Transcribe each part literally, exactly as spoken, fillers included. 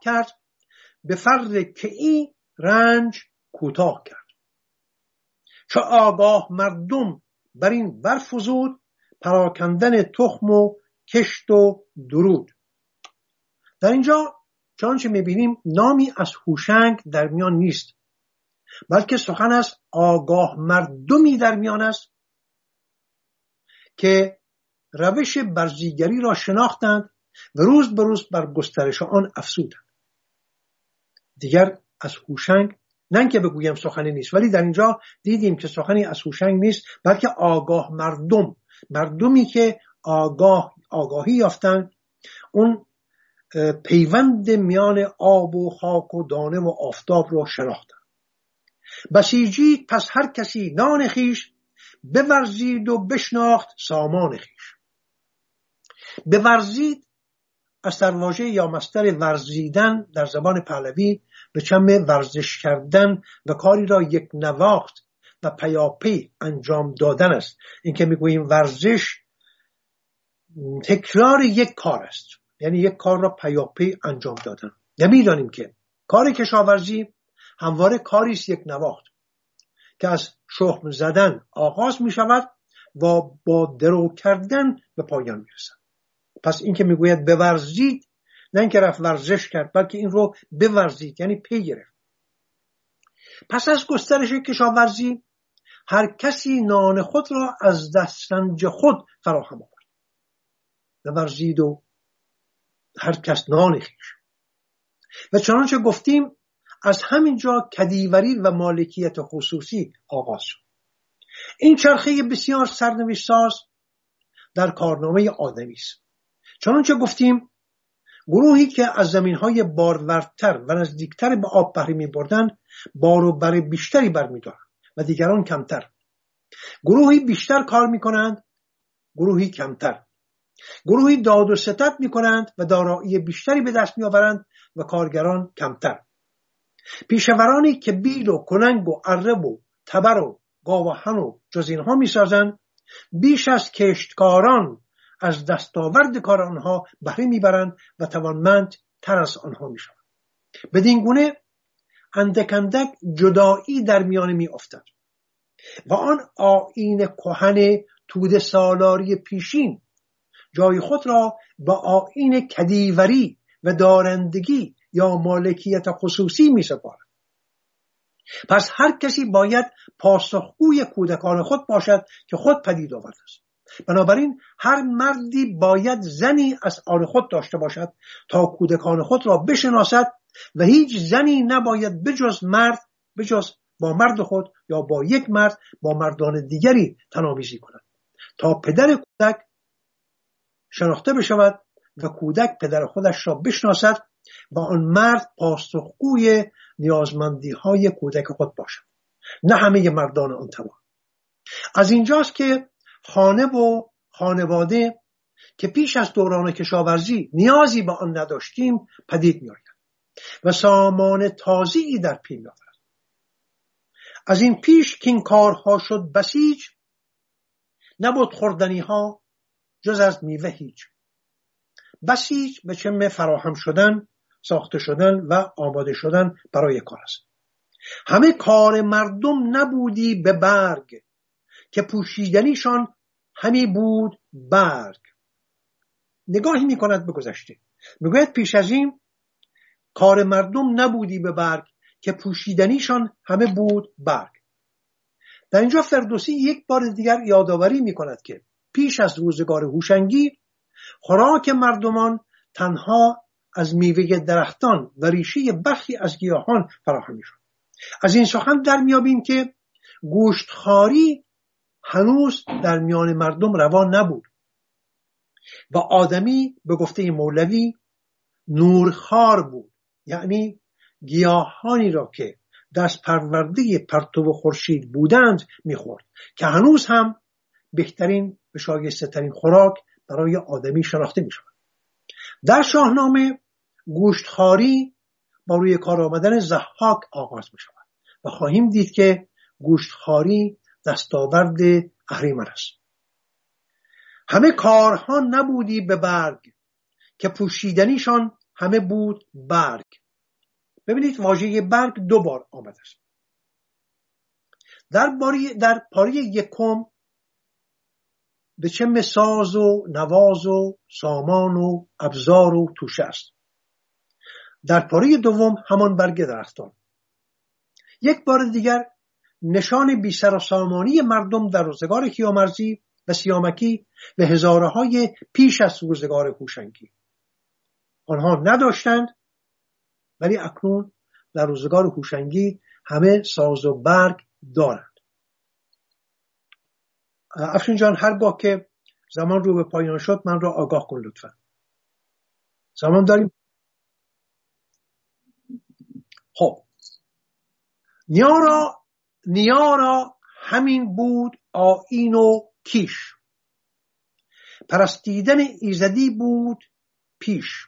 کرد، به فر کیی رنج کوتاه کرد. چو آگاه مردم بر این برفزود، پراکندن تخم و کشت و درود. در اینجا چنانچه میبینیم نامی از هوشنگ در میان نیست، بلکه سخن از آگاه مردمی در میان است که روش برزیگری را شناختند و روز به روز بر گسترش آن افزودند. دیگر از هوشنگ نه که بگویم سخنی نیست، ولی در اینجا دیدیم که سخنی از هوشنگ نیست، بلکه آگاه مردم، مردمی که آگاه آگاهی یافتند، اون پیوند میان آب و خاک و دانه و آفتاب را شناختند. بسیجید پس هر کسی نان خیش، بورزید و بشناخت سامان خیش. بورزید از واژه یا مصدر ورزیدن در زبان پهلوی به چم ورزش کردن و کاری را یک نواخت و پیاپی انجام دادن است. این که میگوییم ورزش تکرار یک کار است، یعنی یک کار را پیاپی انجام دادن. نمیدانیم که کار کشاورزی همواره کاری است یک نواخت که از شخم زدن آغاز می شود و با درو کردن به پایان می رسد. پس این که می گوید بورزید، نه اینکه رفت ورزش کرد، بلکه این رو بورزید یعنی پی گرفت. پس از گسترش کشاورزی هر کسی نان خود را از دسترنج خود فراهم آورد. بورزید و هر کس نان خویش. و چنانچه گفتیم از همینجا کدیوری و مالکیت خصوصی آغاز شد. این چرخه بسیار سرنوشت ساز در کارنامه آدمی است. چنانچه گفتیم گروهی که از زمینهای بارورتر و نزدیکتر به آب بهره می‌بردند بار و بر بیشتری برمی‌دارند و دیگران کمتر. گروهی بیشتر کار می‌کنند، گروهی کمتر. گروهی داد و ستد می‌کنند و دارایی بیشتری به دست می‌آورند و کارگران کمتر. پیشورانی که بیل و کننگ و عرب و تبر و گاوهن و جز اینها می‌سازند بیش از کشتکاران از دستاورد کار آنها بهره میبرند و توانمند تر از آنها میشوند. بدین گونه اندک اندک جدایی در میان می افتد و آن آیین کهن توده سالاری پیشین جای خود را به آیین کدیوری و دارندگی یا مالکیت خصوصی می سپارد. پس هر کسی باید پاسخگوی کودکان خود باشد که خود پدید آورده است. بنابراین هر مردی باید زنی از آن خود داشته باشد تا کودکان خود را بشناسد و هیچ زنی نباید بجز مرد بجز با مرد خود یا با یک مرد با مردان دیگری تنامیزی کند تا پدر کودک شناخته بشود و کودک پدر خودش را بشناسد و آن مرد پاسخگوی نیازمندی های کودک خود باشد، نه همه مردان آن توان. از اینجاست که خانه و خانواده که پیش از دوران کشاورزی نیازی به آن نداشتیم پدید می آید و سامان تازه‌ای در پی می آورد. از این پیش که این کارها شد بسیج، نبود خوردنی ها جز از میوه هیچ. بسیج به چم فراهم شدن، ساخته شدن و آماده شدن برای کار است. همه کار مردم نبودی به برگ، که پوشیدنیشان همی بود برگ. نگاهی می کند به گذشته. میگوید پیش از این کار مردم نبودی به برگ که پوشیدنیشان همه بود برگ. در اینجا فردوسی یک بار دیگر یادآوری می کند که پیش از روزگار هوشنگی خوراک مردمان تنها از میوه درختان و ریشه برخی از گیاهان فراهم می‌شد. از این سخن در میابیم که گوشتخواری هنوز در میان مردم روا نبود و آدمی به گفته مولوی نورخوار بود، یعنی گیاهانی را که دست پرورده پرتو خورشید بودند میخورد که هنوز هم بهترین و شایسته ترین خوراک برای آدمی شناخته میشود. در شاهنامه گوشتخواری با روی کار آمدن ضحاک آغاز می شود و خواهیم دید که گوشتخواری دستاورد اهریمن است. همه کارها نبودی به برگ که پوشیدنیشان همه بود برگ. ببینید واژه برگ دو بار آمده است. در باری در پاره یکم به چه ساز و نواز و سامان و ابزار و توشه است. در پاره دوم همان برگ درختان. یک بار دیگر نشان بی سر و سامانی مردم در روزگار کیامرزی و سیامکی و هزاره های پیش از روزگار هوشنگی. آنها نداشتند، ولی اکنون در روزگار هوشنگی همه ساز و برگ دارند. افشین جان هرگاه که زمان رو به پایان شد من را آگاه کن لطفا. زمان داریم؟ خب نیارا نیارا همین بود آیین و کیش، پرستیدن ایزدی بود پیش.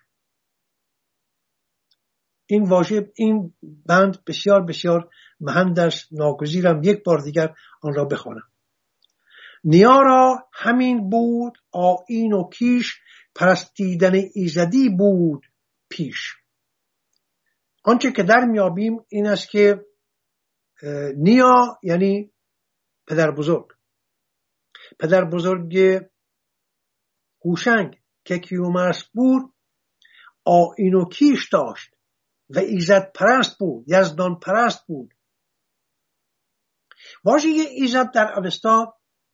این واژه، این بند بسیار بسیار مهند است. ناگزیرم یک بار دیگر آن را بخوانم. نیارا همین بود آیین و کیش، پرستیدن ایزدی بود پیش. آنچه که در میابیم این است که نیا یعنی پدر بزرگ، پدر بزرگ هوشنگ که کیومرث بود آیین و کیش داشت و ایزد پرست بود، یزدان پرست بود. واژه ایزد در اوستا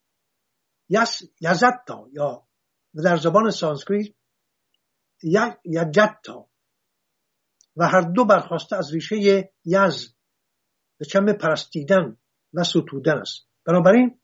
یزدتا یا در زبان سانسکریت یجدتا و هر دو برخواسته از ریشه یزد به چم پرستیدن و ستودن است. بنابراین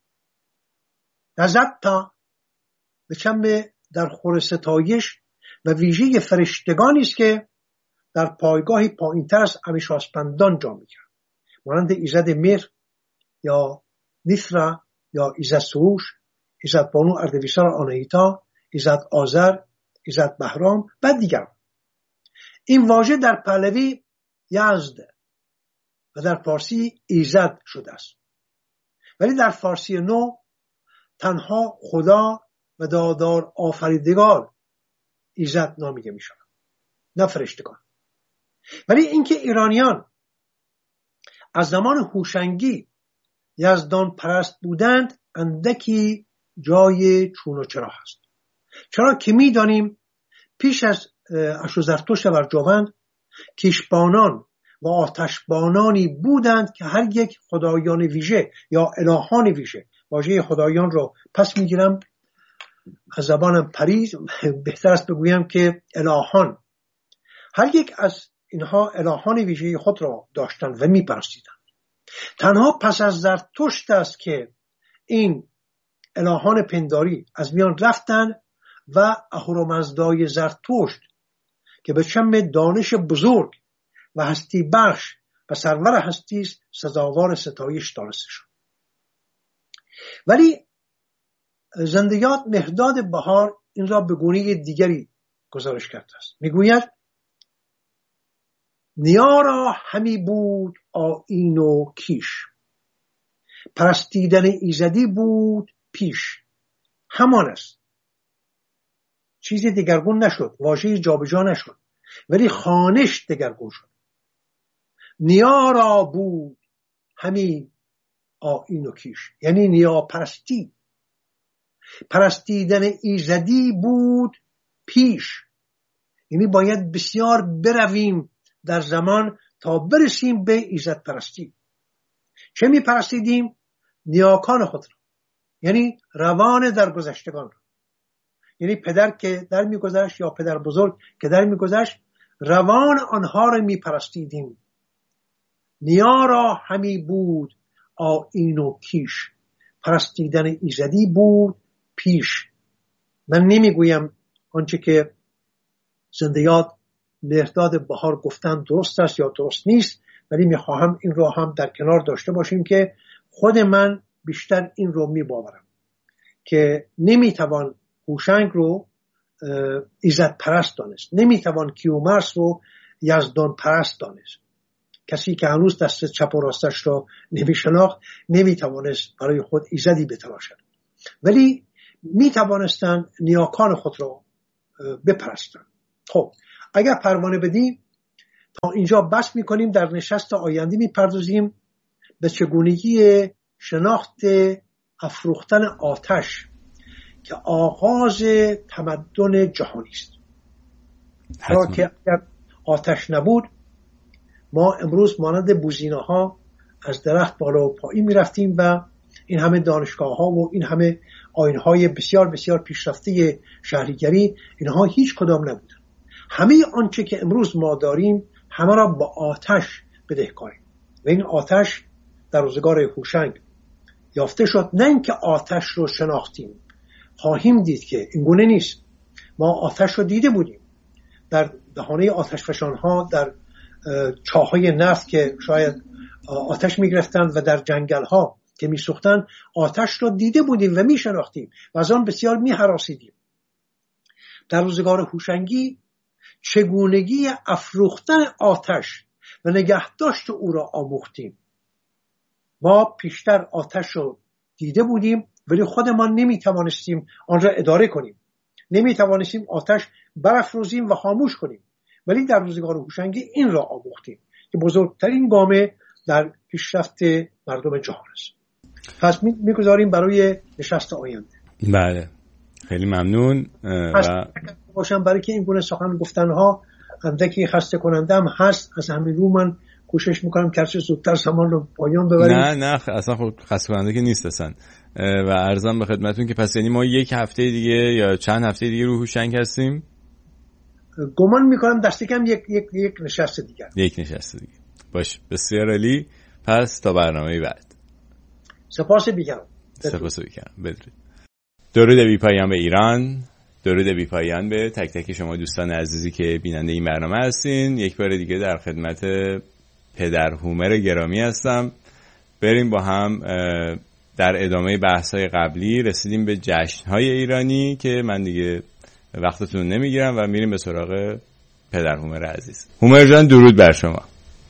یزدتا به چم در خور ستایش و ویژه فرشتگانی است که در پایگاهی پایینتر از امیشاسپندان جا می‌گیرند، مانند ایزد مهر یا میثرا یا ایزد سروش، ایزد بانو اردویسار آناهیتا، ایزد آذر، ایزد بهرام و دیگران. این واژه در پهلوی یزد و در فارسی ایزد شده است، ولی در فارسی نو تنها خدا و دادار آفریدگار ایزد نامیده می شود، نه فرشتگان. ولی اینکه ایرانیان از زمان هوشنگی یزدان پرست بودند اندکی جای چون و چرا هست. چرا که می دانیم پیش از اشو زرتشت و ارجاوند کیشبانان و آتشبانانی بودند که هر یک خدایان ویژه یا الهان ویژه. واژه خدایان رو پس میگیرم، از زبانم پرید، بهتر است بگویم که الهان. هر یک از اینها الهان ویژه خود را داشتند و میپرستیدند. تنها پس از زرتشت است که این الهان پنداری از میان رفتند و اهورامزدای زرتشت که به چم دانش بزرگ و هستی بخش و سرور هستی است سزاوار ستایش دانسته شد. ولی زندیات مهداد بهار این را به گونه دیگری گزارش کرده است. میگوید نیارا همی بود آیین و کیش، پرستیدن ایزدی بود پیش. همان است، چیزی دگرگون نشد، واژه جابجا نشد، ولی خوانش دگرگون شد. نیارا بود همی آیین و کیش یعنی نیا پرستی، پرستیدن ایزدی بود پیش، یعنی باید بسیار برویم در زمان تا برسیم به ایزد پرستی. چه می پرستیدیم؟ نیاکان خود را، یعنی روان در گذشتگان را، یعنی پدر که در می گذشت یا پدر بزرگ که در می گذشت، روان آنها را می پرستیدیم. نیا را همی بود آیین و کیش، پرستیدن ایزدی بود پیش. من نمی گویم آنچه که زندیات مهرداد بهار گفتن درست است یا درست نیست، ولی می خواهم این رو هم در کنار داشته باشیم که خود من بیشتر این رو می باورم که نمی توان هوشنگ رو ایزد پرست دانست، نمی توان کیومرث رو یزدان پرست دانست. کسی که هنوز دست چپ و راستش رو نمی شناخت نمی توانست برای خود ایزدی بتراشد، ولی می توانستند نیاکان خود را بپرستند. خب اگر پروانه بدیم تا اینجا بس میکنیم. در نشست آینده میپردازیم به چگونگی شناخت افروختن آتش که آغاز تمدن جهانی است. چرا که اگر آتش نبود ما امروز مانند بوزینه ها از درخت بالا و پایین میرفتیم و این همه دانشگاه ها و این همه آیین های بسیار بسیار پیشرفته شهریگری اینها هیچ کدام نبودن. همه آنچه که امروز ما داریم همه را با آتش بدهکاریم و این آتش در روزگار هوشنگ یافته شد. نه اینکه آتش رو شناختیم، خواهیم دید که این گونه نیست. ما آتش رو دیده بودیم در دهانه آتش فشان ها، در چاهای نفت که شاید آتش میگرفتند و در جنگل ها که میسوختند آتش رو دیده بودیم و میشناختیم و از آن بسیار میهراسیدیم. در روزگار هوشنگی چگونگی افروختن آتش و نگهداشت او را آموختیم. ما پیشتر آتش رو دیده بودیم ولی خودمان نمیتوانستیم آن را اداره کنیم، نمیتوانستیم آتش برافروزیم و خاموش کنیم، ولی در روزگار هوشنگی این را آموختیم که بزرگترین گامه در پیشرفت مردم جهان است. پس میگذاریم برای نشست آینده. بله خیلی ممنون. و باشم برای که این گونه سخن گفتنها اندکی خسته کننده هم هست. از همین رو من کوشش میکنم که هرچه زودتر زمان رو پایان ببریم. نه نه اصلا خود خسته کننده که نیست اصلا. و عرضم به خدمتون که پس یعنی ما یک هفته دیگه یا چند هفته دیگه رو هوشنگ هستیم. گمان میکنم دست کم یک یک یک نشست دیگه. یک نشست دیگه. باش بسیار عالی. پس تا برنامه بعد. سپاس بی‌کران. سپاس بی‌کران. بدرود. درود بی پایان به ایران. درود بی پایان به تک تک شما دوستان عزیزی که بیننده این برنامه هستین. یک بار دیگه در خدمت پدر هومر گرامی هستم. بریم با هم در ادامه بحث‌های قبلی رسیدیم به جشن‌های ایرانی که من دیگه وقتتون نمیگیرم و میریم به سراغ پدر هومر عزیز. هومر جان درود بر شما.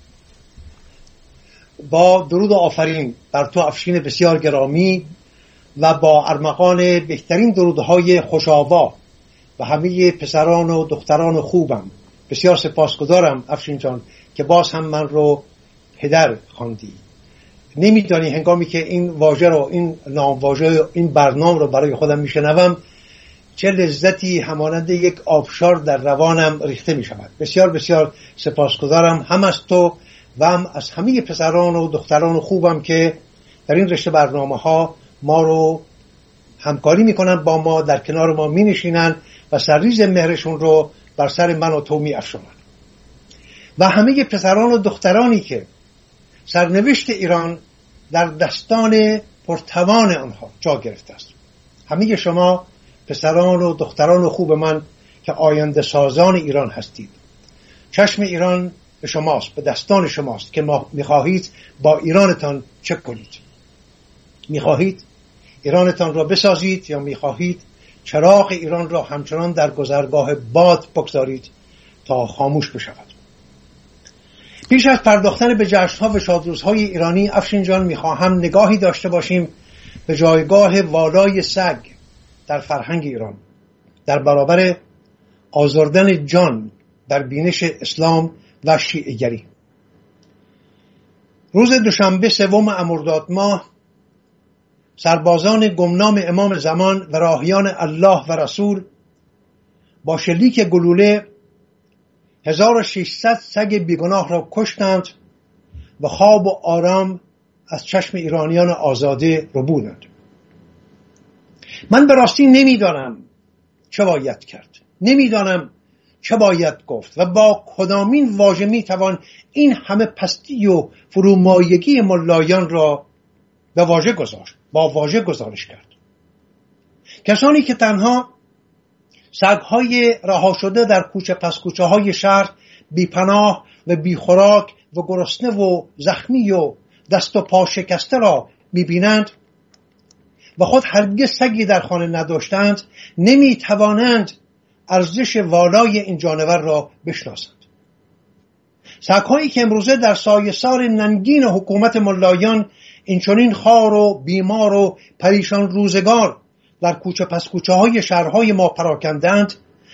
با درود و آفرین بر تو افشین بسیار گرامی و با ارمغان بهترین درودهای خوشاوا و همه پسران و دختران خوبم بسیار سپاسگزارم افشین جان که باز هم من رو پدر خواندی. نمیدانی هنگامی که این واژه رو، این نام واژه، این برنامه رو برای خودم میشنوم چه لذتی همانند یک آبشار در روانم ریخته می شود. بسیار بسیار سپاسگزارم هم از تو و هم از همه پسران و دختران خوبم که در این رشته برنامه ها ما رو همکاری میکنن، با ما در کنار ما می نشینن و سرریز مهرشون رو بر سر من و تو می افشانن. و همه پسران و دخترانی که سرنوشت ایران در دستان پرتوان آنها جا گرفته است. همه شما پسران و دختران خوب من که آینده سازان ایران هستید، چشم ایران به شماست، به دستان شماست که ما میخواهید با ایرانتان چه کنید. میخواهید ایرانتان را بسازید یا میخواهید چراغ ایران را همچنان در گذرگاه باد بگذارید تا خاموش بشود. پیش از پرداختن به جشن‌ها و شادروزهای ایرانی افشین جان میخواهم نگاهی داشته باشیم به جایگاه والای سگ در فرهنگ ایران در برابر آزردن جان در بینش اسلام و شیعه‌گری. روز دوشنبه سوم مرداد ماه سربازان گمنام امام زمان و راهیان الله و رسول با شلیک گلوله هزار و ششصد سگ بیگناه را کشتند و خواب و آرام از چشم ایرانیان آزاده ربودند. من به راستی نمیدانم چه باید کرد، نمیدانم چه باید گفت و با کدامین واژه میتوان این همه پستی و فرومایگی ملایان را به واژه گذاشت، با واژه گزارش کرد. کسانی که تنها سگ‌های رها شده در کوچه پس کوچه های شهر بی پناه و بی خوراک و گرسنه و زخمی و دست و پا شکسته را میبینند و خود هرگز سگی در خانه نداشتند، نمی توانند ارزش والای این جانور را بشناسند. سگ‌هایی که امروزه در سایه‌سار ننگین حکومت ملایان اینچنین خار و بیمار و پریشان روزگار در کوچه پس کوچه های شهرهای ما پراکندند،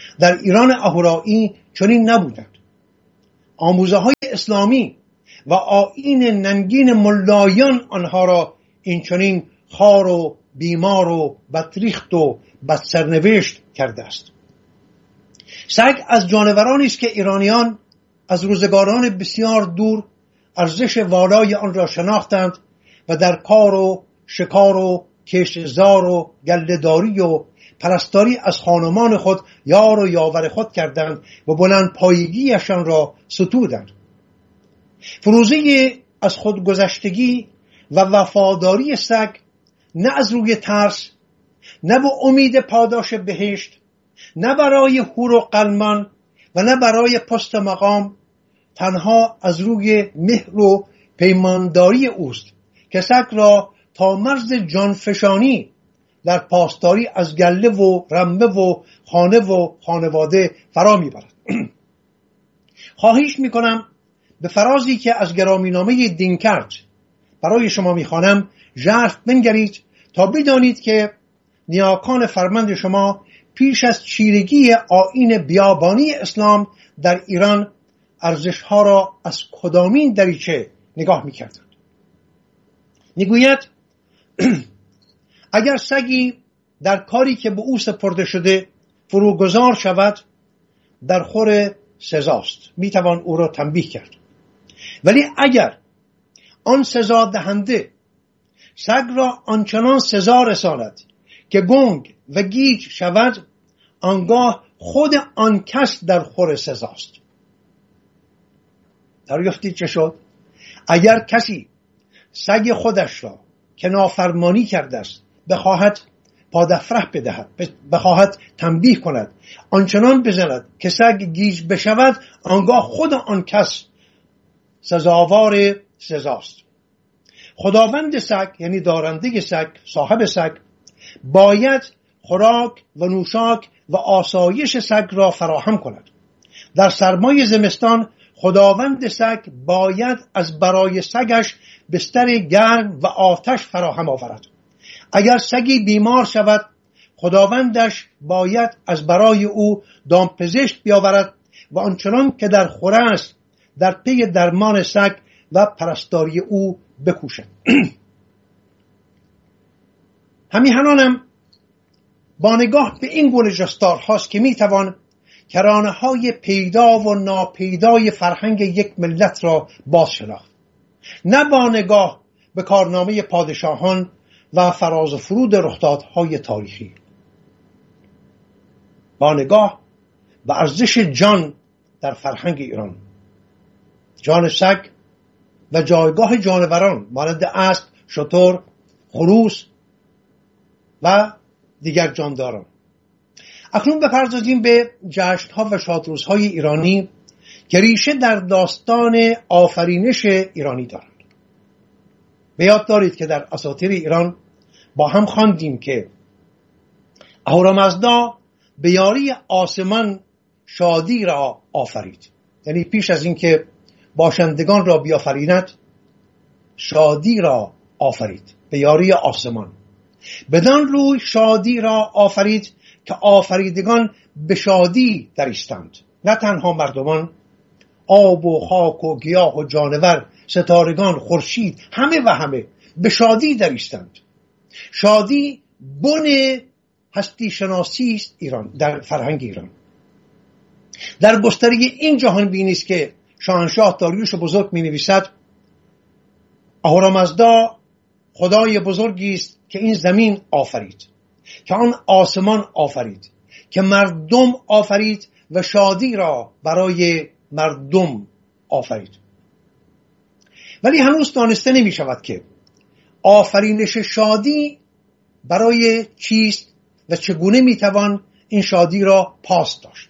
در ایران اهورایی چنین نبودند. آموزه های اسلامی و آیین ننگین ملایان آنها را این چنین خار و بیمار و بدریخت و بدسرنوشت کرده است. سگ از جانورانی است که ایرانیان از روزگاران بسیار دور ارزش والای آن را شناختند و در کار و شکار و کشتزار و گله‌داری و پرستاری از خانمان خود یار و یاور خود کردند و بلند پایگیشان را ستودند. فروزه از خودگذشتگی و وفاداری سگ نه از روی ترس، نه به امید پاداش بهشت، نه برای حور و قلمان و نه برای پست مقام، تنها از روی مهر و پیمانداری اوست که سگ را تا مرز جانفشانی در پاسداری از گله و رمه و خانه و خانواده فرا میبرد. خواهش میکنم به فرازی که از گرامینامه دینکرت برای شما میخوانم ژرف بنگرید تا بدانید که نیاکان فرمند شما پیش از چیرگی آیین بیابانی اسلام در ایران ارزشها را از کدامین دریچه نگاه میکردند. میگوید اگر سگی در کاری که به او سپرده شده فروگذار شود در خور سزاست، میتوان او را تنبیه کرد. ولی اگر آن سزا دهنده سگ را آنچنان سزا رساند که گنگ و گیج شود، آنگاه خود آن کس در خور سزاست. دریافتید چه شد؟ اگر کسی سگ خودش را که نافرمانی کرده است بخواهد پادفره بدهد، بخواهد تنبیه کند، آنچنان بزند که سگ گیج بشود، آنگاه خود آن کس سزاوار سزاست. خداوند سگ یعنی دارنده سگ، صاحب سگ، باید خوراک و نوشاک و آسایش سگ را فراهم کند. در سرمای زمستان خداوند سگ باید از برای سگش بستر گرم و آتش فراهم آورد. اگر سگی بیمار شود خداوندش باید از برای او دامپزشک بیاورد و آنچنان که در خوره است در پی درمان سگ و پرستاری او بکوشد. همیهنانم با نگاه به این گونه جستار هاست که میتوان کرانه های پیدا و ناپیدای فرهنگ یک ملت را باز شناخت، نه با نگاه به کارنامه پادشاهان و فراز و فرود رخدادهای تاریخی، با نگاه به ارزش جان در فرهنگ ایران. جان سگ و جایگاه جانوران مانند اسب، شتر، خروس و دیگر جانداران. اکنون بپردازیم به جشن‌ها و شادروزهای ایرانی که ریشه در داستان آفرینش ایرانی دارند. به یاد دارید که در اساطیر ایران با هم خواندیم که اهورامزدا به یاری آسمان شادی را آفرید، یعنی پیش از اینکه باشندگان را بیافریند شادی را آفرید به یاری آسمان. بدان روی شادی را آفرید که آفریدگان به شادی درایستند، نه تنها مردمان، آب و خاک و گیاه و جانور، ستارگان، خورشید، همه و همه به شادی درایستند. شادی بن هستی شناسی است ایران، در فرهنگ ایران. در گستره این جهان بینی است که شاهنشاه داریوش بزرگ می نویسد اهورامزدا خدای بزرگی است که این زمین آفرید، که آن آسمان آفرید، که مردم آفرید و شادی را برای مردم آفرید. ولی هنوز دانسته نمی شود که آفرینش شادی برای چیست و چگونه می توان این شادی را پاس داشت.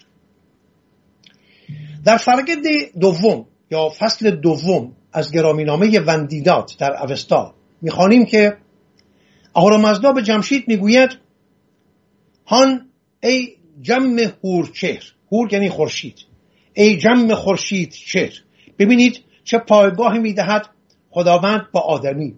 در فرگد دوم یا فصل دوم از گرامینامه وندیدات در اوستا می‌خوانیم که اهورامزدا به جمشید میگوید هان ای جم هور چهر، هور یعنی خورشید، ای جم خورشید چهر. ببینید چه پایگاهی میدهد خداوند با آدمی.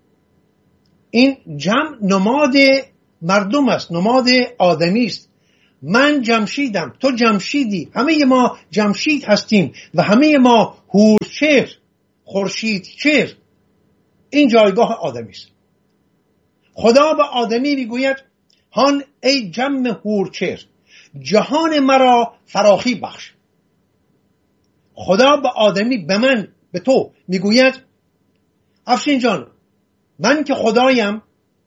این جمع نماد مردم است، نماد آدمی است. من جمشیدم، تو جمشیدی، همه ما جمشید هستیم و همه ما هورچهر، خورشید چهر. این جایگاه آدمی است. خدا به آدمی میگوید هان ای جم هورچهر، جهان مرا فراخی بخش. خدا به آدمی، به من، به تو میگوید افشین جان، من که خدایم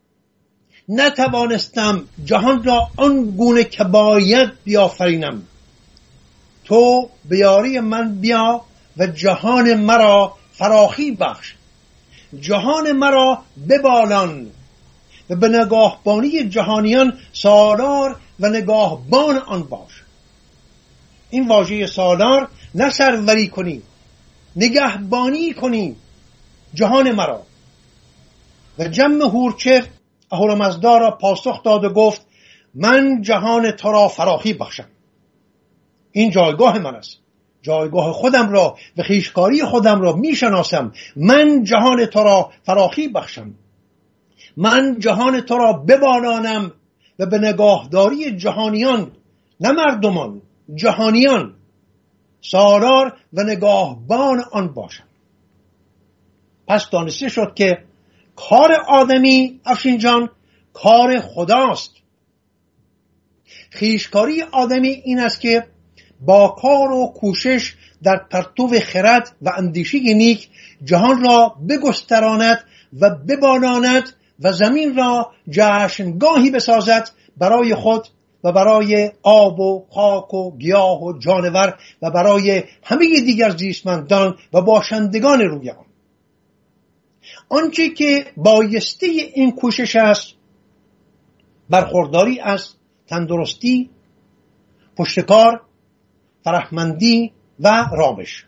نتوانستم جهان را آن گونه که باید بیافرینم. تو به یاری من بیا و جهان مرا فراخی بخش، جهان مرا ببالان و به نگاهبانی جهانیان سالار و نگاهبان آن باش. این واژه سالار، نه سروری کنی، نگهبانی کنی جهان مرا. و جم هورچهر اهورامزدا را پاسخ داد و گفت من جهان تو را فراخی بخشم. این جایگاه من است، جایگاه خودم را و خویشکاری خودم را میشناسم. من جهان تو را فراخی بخشم، من جهان تو را ببالانم و به نگاهداری جهانیان، نه مردمان، جهانیان، سالار و نگاهبان آن باشم. پس دانسته شد که کار آدمی، افشین جان، کار خداست. خویشکاری آدمی این است که با کار و کوشش در پرتو خرد و اندیشه نیک جهان را بگستراند و ببالاند و زمین را جشنگاهی بسازد برای خود و برای آب و خاک و گیاه و جانور و برای همه دیگر زیستمندان و باشندگان روی آن. آنچه که بایسته این کوشش است برخورداری از تندرستی، پشتکار، فرهمندی و رامش.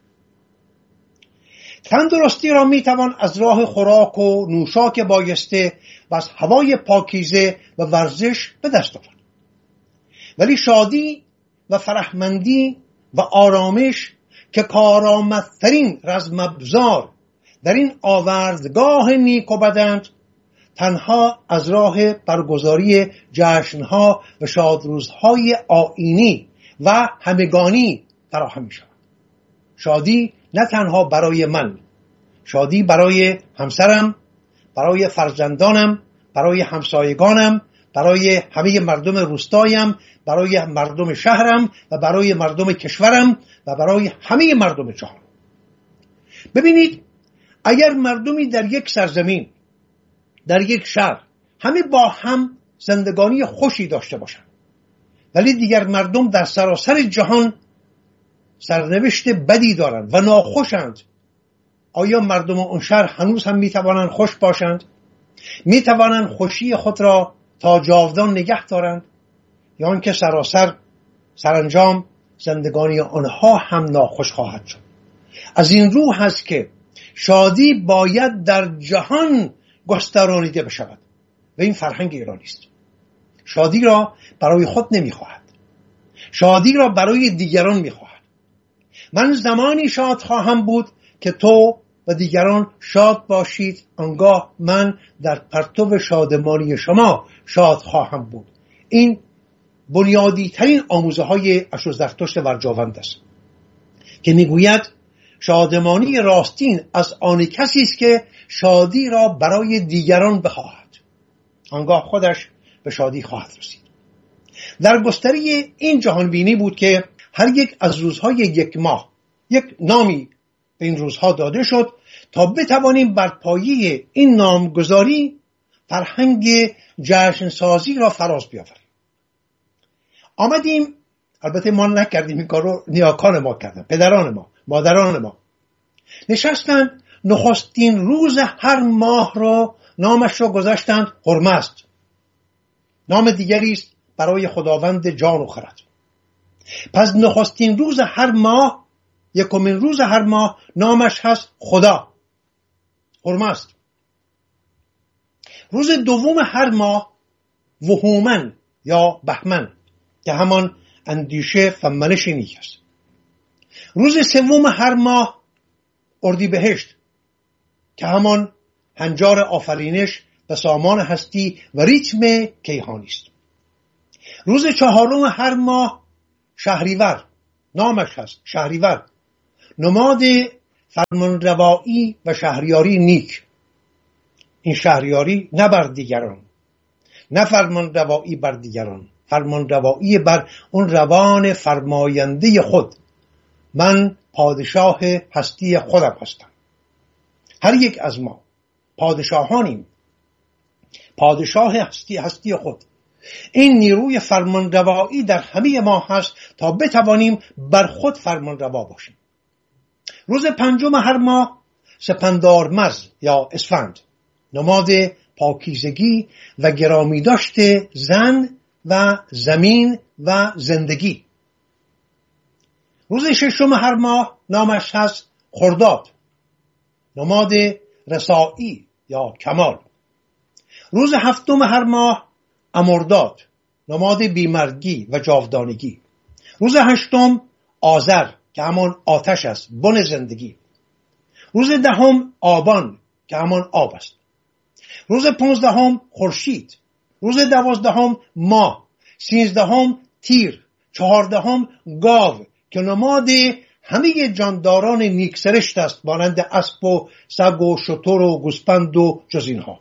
تندرستی را میتوان از راه خوراک و نوشاک بایسته و از هوای پاکیزه و ورزش به دست آورد. ولی شادی و فرهمندی و آرامش که کارآمدترین رزم‌ابزار در این آوردگاه نیک و بدند، تنها از راه برگزاری جشنها و شادروزهای آیینی و همگانی فراهم می شود. شادی نه تنها برای من، شادی برای همسرم، برای فرزندانم، برای همسایگانم، برای همه مردم روستایم، برای مردم شهرم و برای مردم کشورم و برای همه مردم جهان. ببینید، اگر مردمی در یک سرزمین، در یک شهر، همه با هم زندگانی خوشی داشته باشند، ولی دیگر مردم در سراسر جهان سرنوشت بدی دارند و ناخوشند، آیا مردم اون شهر هنوز هم میتوانند خوش باشند؟ میتوانند خوشی خود را تا جاودان نگه دارند؟ یا آنکه سراسر سرانجام زندگانی آنها هم ناخوش خواهد شد؟ از این رو هست که شادی باید در جهان گسترانیده بشود و این فرهنگ ایرانی است. شادی را برای خود نمیخواهد، شادی را برای دیگران میخواهد. من زمانی شاد خواهم بود که تو و دیگران شاد باشید، آنگاه من در پرتو شادمانی شما شاد خواهم بود. این بنیادی ترین آموزه های اشوزرتشت ورجاوند است که میگوید شادمانی راستین از آن کسی است که شادی را برای دیگران بخواهد، آنگاه خودش به شادی خواهد رسید. در گستری این جهان بینی بود که هر یک از روزهای یک ماه یک نامی به این روزها داده شد تا بتوانیم بر پایه این نامگذاری فرهنگ جشن سازی را فراز بیاوریم. آمدیم، البته ما نکردیم این کار رو، نیاکان ما کردن، پدران ما، مادران ما نشستند نخستین روز هر ماه را نامش را گذاشتند هرمزد. نام دیگری است برای خداوند جان و خرد. پس نخستین روز هر ماه، یکمین روز هر ماه، نامش هست خدا، هرمزد. روز دوم هر ماه وهومن یا بهمن که همان اندیشه و منش نیک است. روز سوم هر ماه اردیبهشت که همان هنجار آفرینش و سامان هستی و ریتم کیهانی است. روز چهارم هر ماه شهریور، نامش هست شهریور، نماد فرمانروایی و شهریاری نیک. این شهریاری نه بر دیگران، نه فرمانروایی بر دیگران، فرمانروایی بر اون روان فرماینده خود. من پادشاه هستی خودم هستم. هر یک از ما پادشاهانیم، پادشاه هستی هستی خود. این نیروی فرمانروایی در همه ما هست تا بتوانیم بر خود فرمانروا باشیم. روز پنجم هر ماه سپندارمز یا اسفند، نماد پاکیزگی و گرامی داشته زن و زمین و زندگی. روز ششم هر ماه نامش هست خرداد، نماد رسایی یا کمال. روز هفتم هر ماه امرداد، نماد بیمرگی و جاودانگی. روز هشتم آذر که همان آتش است، بن زندگی. روز دهم آبان که همان آب است. روز پانزدهم خورشید. روز دوازدهم ماه. سیزدهم تیر. چهاردهم گاو که نماد همه جانداران نیکسرشت است، مانند اسب و سگ و شتر و گوسپند و جز اینها.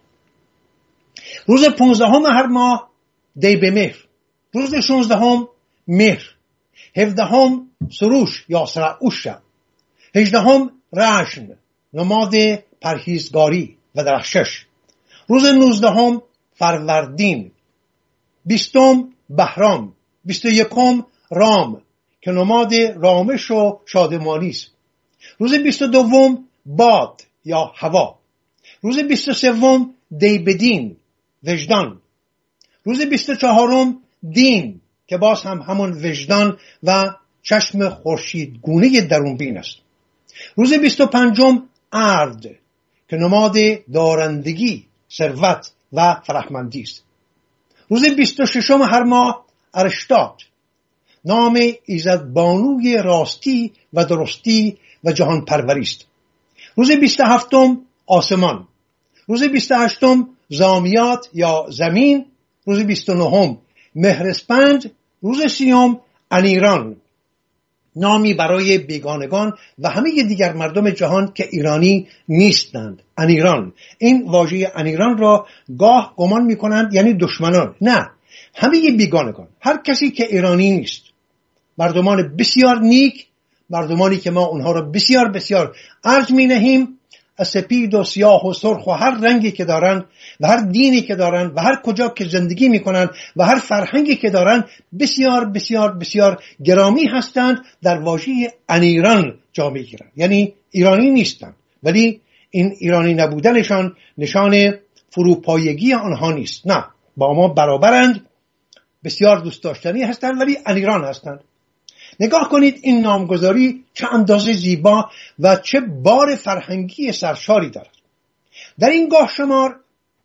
روز پانزدهم هر ماه دی به مهر. روز شانزدهم مهر. هفدهم سروش یا سرعوش. هجدهم رشن، نماد پرهیزگاری و درخشش. روز نوزدهم فروردین. بیستم بهرام. بیست و یکم رام که نماد رامش و شادمانی است. روز بیست و دوم باد یا هوا. روز بیست و سوم دیبدین، وجدان. روز بیست و چهارم دین که باز هم همون وجدان و چشم خورشیدگونه درونبین است. روز بیست و پنجم ارد که نماد دارندگی، ثروت و فرهمندی است. روز بیست و ششم هر ماه ارشتاد، نام ایزدبانوی راستی و درستی و جهان پروری است. روز بیست و هفتم آسمان. روز بیست و هشتم زامیات یا زمین. روز بیست و نهم مهرسپند. روز سیوم انیران، نامی برای بیگانگان و همه دیگر مردم جهان که ایرانی نیستند. انیران، این واژه انیران را گاه گمان می‌کنند یعنی دشمنان. نه، همه بیگانگان، هر کسی که ایرانی نیست. مردمان بسیار نیک، مردمانی که ما اونها را بسیار بسیار ارج می‌نهیم، از سپید و سیاه و سرخ و هر رنگی که دارن و هر دینی که دارن و هر کجا که زندگی میکنن و هر فرهنگی که دارن بسیار بسیار بسیار گرامی هستند. در واژه انیران جا میگیرن، یعنی ایرانی نیستن، ولی این ایرانی نبودنشان نشان فروپایگی آنها نیست. نه، با ما برابرند، بسیار دوست داشتنی هستند ولی انیران هستند. نگاه کنید این نامگذاری چه اندازه زیبا و چه بار فرهنگی سرشاری دارد. در این گاه شمار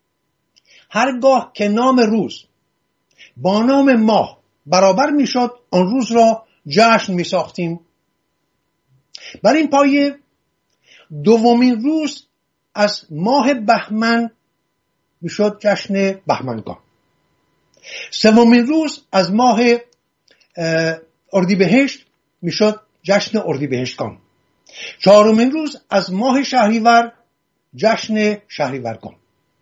هرگاه که نام روز با نام ماه برابر می شد، آن روز را جشن می ساختیم. بر این پایه دومین روز از ماه بهمن می شد جشن بهمنگان. سومین روز از ماه اردیبهشت میشد جشن اردیبهشتگان. چهارمین روز از ماه شهریور جشن شهریورگان.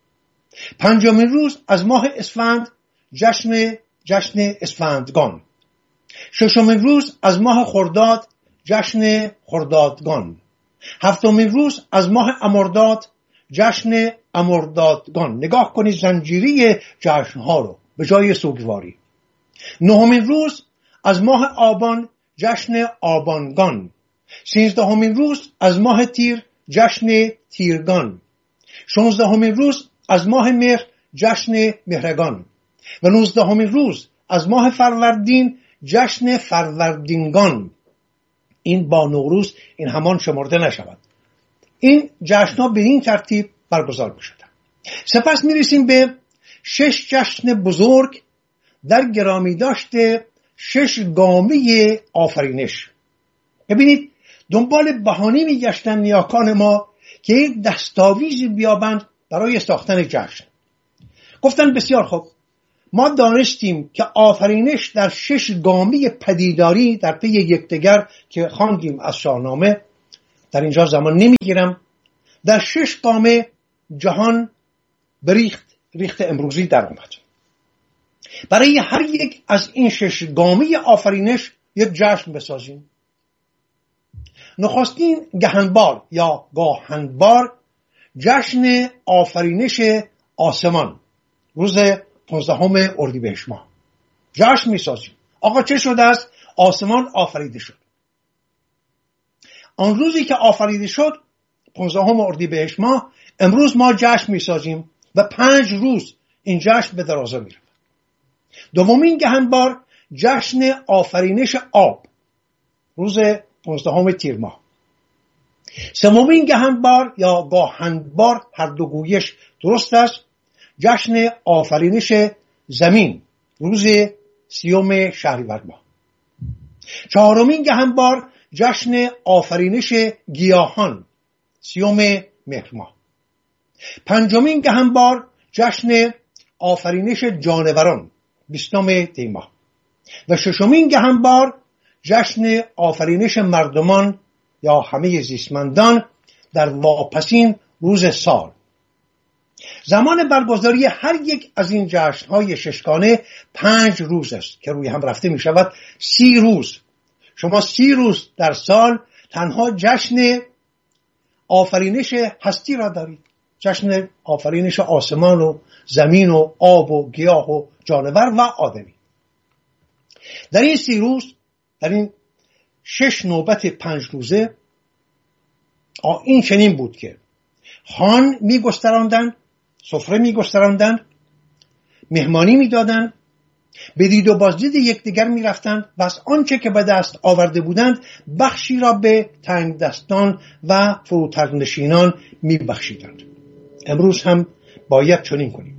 پنجمین روز از ماه اسفند جشن جشن اسفندگان. ششمین روز از ماه خرداد جشن خردادگان. هفتمین روز از ماه امرداد جشن امردادگان. نگاه کنید زنجیری جشنها رو به جای سوگواری. نهمین روز از ماه آبان جشن آبانگان. سیزدهمین روز از ماه تیر جشن تیرگان. شانزدهمین روز از ماه مهر جشن مهرگان و نوزدهمین روز از ماه فروردین جشن فروردینگان. این با نوروز این همان شمرده نشود. این جشن‌ها به این ترتیب برگزار می‌شدند. سپس می‌رسیم به شش جشن بزرگ در گرامی داشته شش گامه آفرینش. ببینید دنبال بهانه میگشتن نیاکان ما که یک دستاویزی بیابند برای ساختن جشن. گفتن بسیار خوب، ما دانستیم که آفرینش در شش گامی پدیداری در پی یکدیگر که خواندیم از شاهنامه، در اینجا زمان نمیگیرم، در شش گامه جهان بریخت ریخت امروزی در آمد. برای هر یک از این شش گامی آفرینش یک جشن بسازیم. نخستین گهنبار یا گاهنبار جشن آفرینش آسمان روز پانزدهم اردیبهشت ماه جشن میسازیم. آقا چه شده است؟ آسمان آفریده شد. آن روزی که آفریده شد پانزدهم اردیبهشت ماه، امروز ما جشن میسازیم و پنج روز این جشن به درازا میره. دومین گهنبار جشن آفرینش آب روز پانزدهم تیر ماه. سومین گهنبار یا گاهنبار، هر دو گویش درست است، جشن آفرینش زمین روز سیوم شهریور ماه. چهارمین گهنبار جشن آفرینش گیاهان سیوم مهر ماه. پنجمین گهنبار جشن آفرینش جانوران بیستم دی ماه. و ششمین گهنبار جشن آفرینش مردمان یا همه زیستمندان در واپسین روز سال. زمان برگزاری هر یک از این جشن‌های ششگانه پنج روز است که روی هم رفته می شود سی روز. شما سی روز در سال تنها جشن آفرینش هستی را دارید، جشن آفرینش آسمان و زمین و آب و گیاه و جانور و آدمی. در این سی روز، در این شش نوبت پنج روزه، این چنین بود که خوان می گستراندن، سفره می گستراندن، مهمانی می دادن، به دید و بازدید یکدیگر می رفتن و از آنچه که به دست آورده بودند بخشی را به تنگ دستان و فروتنشینان می بخشیدند. امروز هم باید چنین کنیم.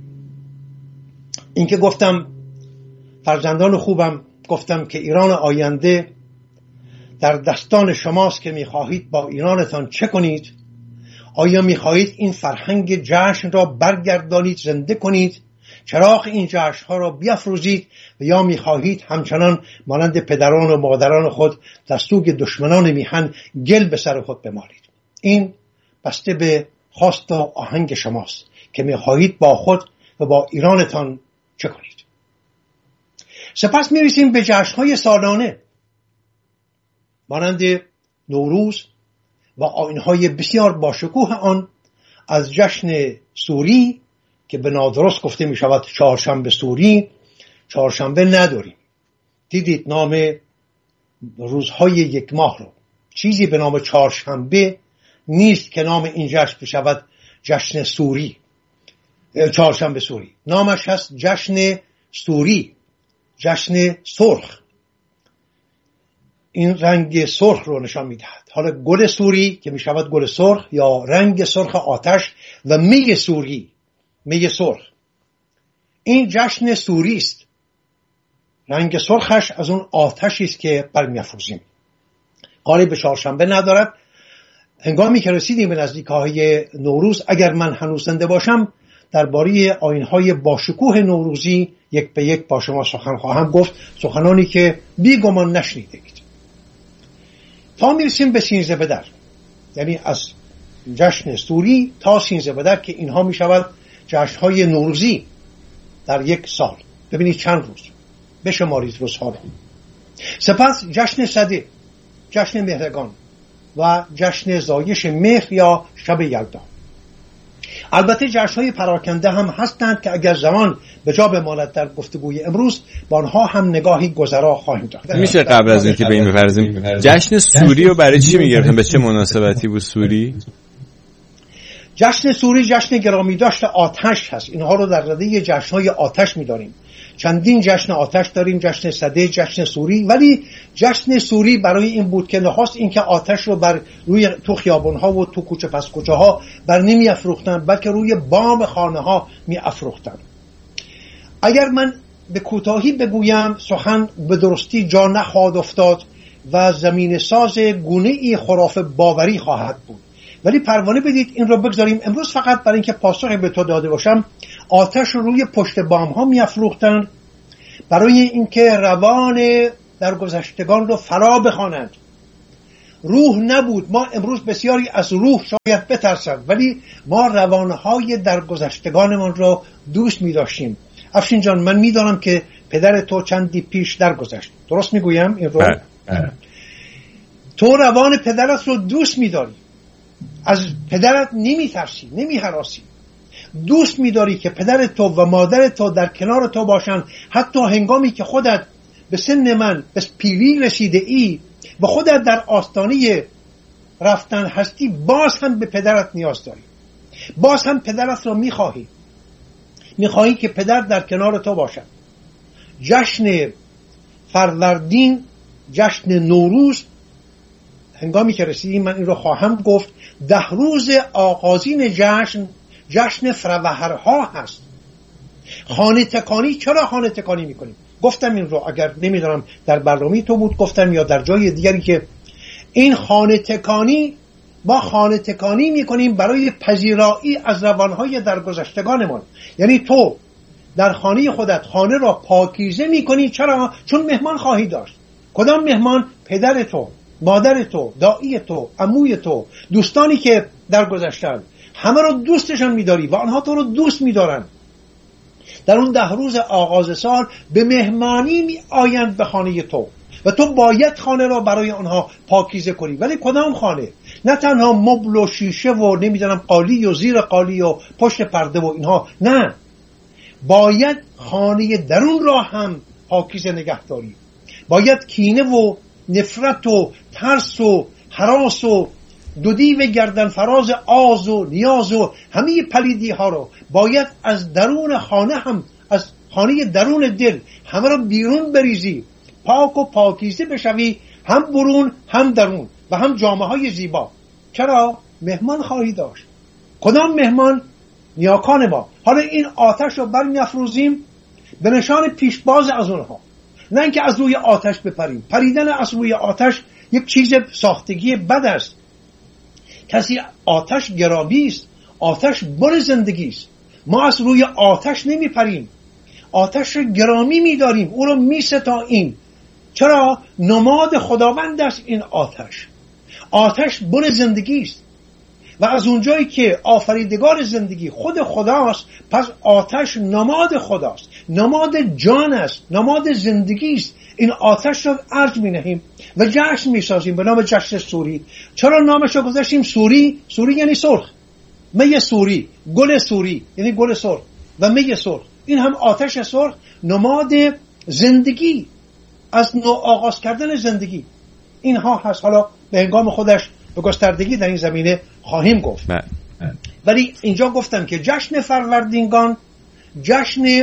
این که گفتم فرزندان خوبم، گفتم که ایران آینده در دستان شماست که می خواهید با ایرانتان چه کنید. آیا می خواهید این فرهنگ جشن را برگردانید، زنده کنید، چراغ این جشن ها را بیافروزید، و یا می خواهید همچنان مانند پدران و مادران خود در سوگ دشمنان میهن گل به سر خود بمالید؟ این بسته به خواست و آهنگ شماست که می خواهید با خود و با ایرانتان چه کنید. سپس می رسیم به جشن های سالانه مانند نوروز و آیین‌های بسیار باشکوه آن، از جشن سوری که به نادرست گفته می شود چهارشنبه سوری. چهارشنبه نداریم. دیدید نام روزهای یک ماه رو، چیزی به نام چهارشنبه نیست که نام این جشن بشود جشن سوری، چهارشنبه سوری. نامش هست جشن سوری، جشن سرخ. این رنگ سرخ رو نشان میدهد. حالا گل سوری که میشود گل سرخ یا رنگ سرخ آتش، و می سوری، می سرخ، این جشن سوری است. رنگ سرخش از اون آتشی است که برمی‌افروزیم. قالب به چهارشنبه ندارد. هنگامی که رسیدیم به نزدیکی‌های نوروز، اگر من هنوز زنده باشم درباره آیین‌های باشکوه نوروزی یک به یک با شما سخن خواهم گفت، سخنانی که بیگمان نشنیدید. تا میرسیم به سینزده بدر، یعنی از جشن سوری تا سینزده بدر که اینها میشود جشن‌های نوروزی در یک سال. ببینید چند روز، بشمارید روزها رو. سپس جشن سده، جشن مهرگان و جشن زایش مهر یا شب یلدا. البته جشن‌های پراکنده هم هستند که اگر زمان به جا بماند در گفتگوی امروز با آنها هم نگاهی گذرا خواهیم داشت. میشه قبل از اینکه به این بپردازیم جشن سوری رو برای چی میگرفتن؟ به چه مناسبتی بود سوری؟ جشن سوری جشن گرامی داشت آتش هست. اینها رو در رده جشن‌های آتش می‌داریم. چندین جشن آتش داریم، جشن سده، جشن سوری. ولی جشن سوری برای این بود که نخواست این که آتش رو بر روی تو خیابان‌ها و تو کوچه پس کوچه ها بر نمی افروختن، بلکه روی بام خانه ها می افروختن. اگر من به کوتاهی بگویم سخن به درستی جا نخواهد افتاد و زمین ساز گونه‌ای خرافه باوری خواهد بود. ولی پروانه بدید این رو بگذاریم امروز فقط برای اینکه پاسخی به تو داده باشم. آتش رو روی پشت بام ها میافروختند برای اینکه روان در گذشتگان رو فرا بخوانند. روح نبود. ما امروز بسیاری از روح شاید بترسند، ولی ما روانهای در گذشتگانمان رو دوست می داشتیم. افشین جان، من می دانم که پدر تو چندی پیش درگذشت، درست می گویم این رو؟ تو روان پدرت رو دوست می داری، از پدرت نمی ترسی، نمی هراسی، دوست می داری که پدر تو و مادر تو در کنار تو باشن، حتی هنگامی که خودت به سن من به پیری رسیده ای و خودت در آستانه رفتن هستی، باز هم به پدرت نیاز داری، باز هم پدرت رو میخواهی، میخواهی که پدر در کنار تو باشد. جشن فروردین، جشن نوروز، هنگامی که رسیدیم من این رو خواهم گفت، ده روز آغازین جشن جشن فروهرها هست. خانه تکانی، چرا خانه تکانی میکنیم؟ گفتم این رو، اگر نمیدونم در برنامه تو بود گفتم یا در جای دیگری، که این خانه تکانی، ما خانه تکانی میکنیم برای پذیرایی از روانهای درگذشتگانمان. یعنی تو در خانه خودت خانه را پاکیزه میکنی. چرا؟ چون مهمان خواهی داشت. کدام مهمان؟ پدر تو، مادر تو، دایی تو، عموی تو، دوستانی که درگذشتن، همه رو دوستشان میداری و آنها تو رو دوست میدارن. در اون ده روز آغاز سال به مهمانی می آیند به خانه تو و تو باید خانه را برای آنها پاکیزه کنی. ولی کدام خانه؟ نه تنها مبل و شیشه و نمیدونم قالی و زیر قالی و پشت پرده و اینها، نه، باید خانه درون را هم پاکیزه نگه داری. باید کینه و نفرت و ترس و هراس و دودی و گردن فراز آز و نیاز و همه پلیدی ها رو باید از درون خانه هم، از خانه درون دل همه رو بیرون بریزی، پاک و پاکیزه بشوی، هم برون هم درون و هم جامعه های زیبا. چرا؟ مهمان خواهی داشت. کدام مهمان؟ نیاکان ما. حالا این آتش رو برمی افروزیم به نشان پیشباز از اونها، نه اینکه از روی آتش بپریم. پریدن از روی آتش یک چیز ساختگی بد است. کسی آتش گرامی است، آتش بر زندگی است. ما از روی آتش نمی پریم، آتش رو گرامی می داریم، او رو می ستاییم. چرا؟ نماد خداوند است این آتش. آتش بر زندگی است و از اونجایی که آفریدگار زندگی خود خداست، پس آتش نماد خداست، نماد جان است، نماد زندگی است. این آتش رو ارج می نهیم و جشن می سازیم به نام جشن سوری. چرا نامش رو گذاشتیم سوری؟ سوری یعنی سرخ، می سوری، گل سوری یعنی گل سرخ و می سرخ. این هم آتش سرخ، نماد زندگی، از نو آغاز کردن زندگی. اینها هست. حالا به هنگام خودش به گستردگی در این زمینه خواهیم گفت. ولی اینجا گفتم که جشن فروردینگان جشن